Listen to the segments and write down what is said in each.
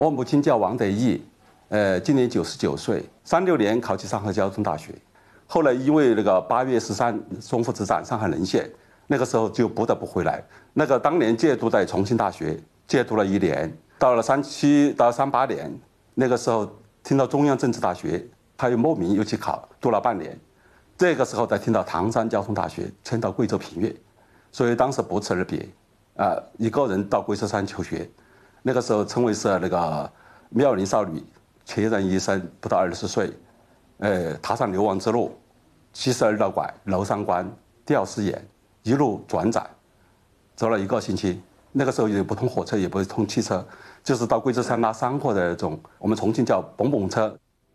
我母亲叫王德义，今年99岁，36年考进上海交通大学，后来因为那个8月13淞沪之战，上海沦陷，那个时候就不得不回来。那个当年借读在重庆大学，借读了1年，到了37到38年，那个时候听到中央政治大学，他又慕名又去考，读了半年，这个时候才听到唐山交通大学迁到贵州平越，所以当时不辞而别，一个人到贵州山求学。那个时候称为是那个妙龄少女，孑然一身，不到20岁，踏上流亡之路，72道拐，娄山关，吊丝眼，一路转载，走了1个星期。那个时候也不通火车，也不通汽车，就是到贵州山拉山货的那种，我们重庆叫蹦蹦车。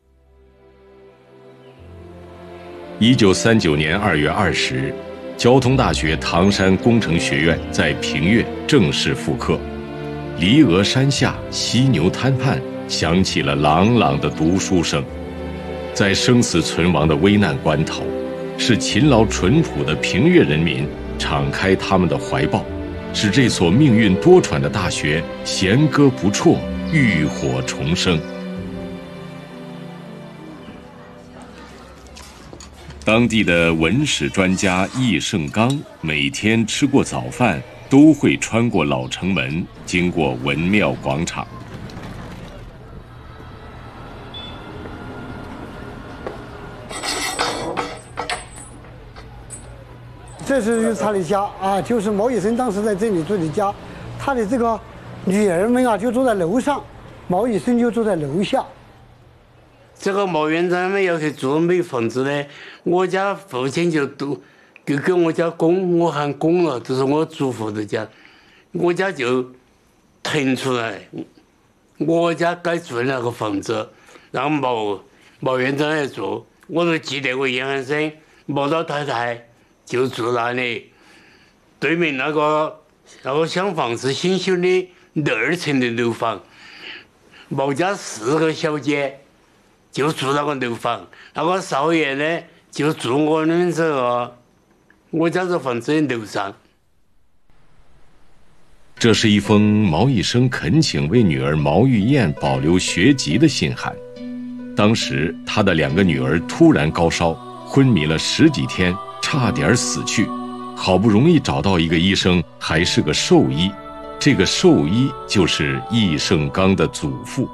1939年2月20日，交通大学唐山工程学院在平越正式复课。离峨山下，犀牛滩畔，响起了朗朗的读书声。在生死存亡的危难关头，是勤劳淳朴的平越人民敞开他们的怀抱，使这所命运多舛的大学弦歌不辍，浴火重生。当地的文史专家易胜刚每天吃过早饭，都会穿过老城门，经过文庙广场。 这是他的家啊，就是毛以生当时在这里住的家，他的这个女儿们啊就住在楼上，毛以生就住在楼下。 这个毛院长们要去做美房子呢，我家父亲就给我家供，我喊供了，这是我祖父的家，我家就腾出来，我家该住那个房子，让毛院长来住。我都记得我印象深，毛老太太就住那里，对面那个小房子新修的2层的楼房，毛家4个小姐就住那个楼房，那个少爷呢就住我家这房子的楼上。 这是一封毛以生恳请为女儿毛玉燕保留学籍的信函。当时他的2个女儿突然高烧，昏迷了10几天，差点死去。好不容易找到一个医生，还是个兽医。这个兽医就是易胜刚的祖父。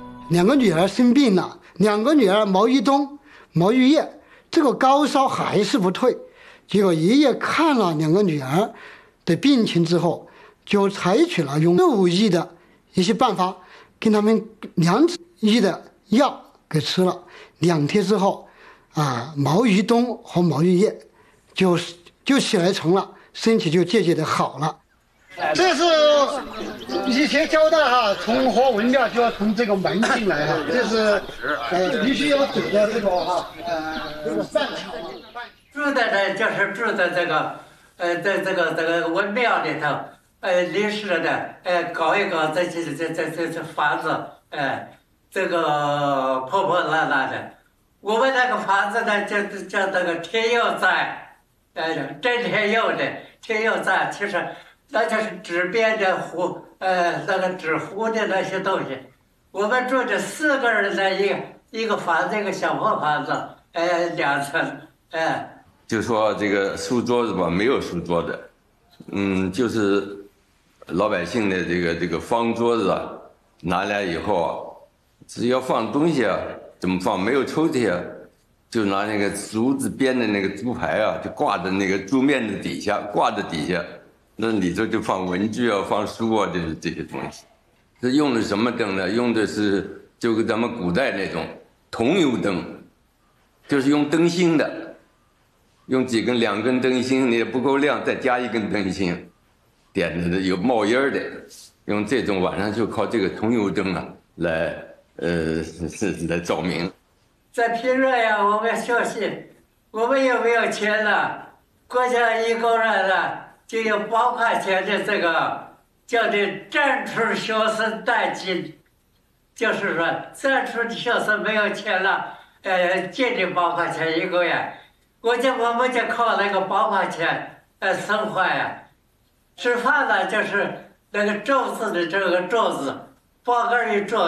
2个女儿生病了，2个女儿毛玉东、毛玉燕，这个高烧还是不退。结果爷爷看了2个女儿的病情之后，就采取了用兽医的一些办法，跟他们2种医的药给吃了。2天之后，毛玉东和毛玉燕就起来成了，身体就渐渐的好了。这是以前交代从和文庙就要从这个门进来这是必须要走的这个饭场。 住在就是住在这个在这个文庙里头，临时的搞一搞这房子，这个破破烂烂的。我们那个房子呢，叫那个天佑寨，真天佑的天佑寨，其实那就是纸编的那个纸糊的那些东西。我们住着4个人的一个房子，一个小破房子，2层， 就说这个书桌子吧，没有书桌的，就是老百姓的这个方桌子拿来以后只要放东西怎么放？没有抽屉就拿那个竹子编的那个竹牌就挂在那个桌面的底下，挂在底下，那里头就放文具放书就是这些东西。这用的什么灯呢？用的是就跟咱们古代那种桐油灯，就是用灯芯的，用2根灯芯，你也不够亮，再加1根灯芯，点的有冒烟的，用这种晚上就靠这个桐油灯来照明。 在平热呀，我们学习，我们有没有钱呢？国家一个人呢就有8块钱的这个叫的暂出学生代金，就是说暂出的学生没有钱了，借你8块钱1个月，我们就靠那个8块钱生活呀。吃饭呢就是那个桌子的这个桌子，8个人一桌。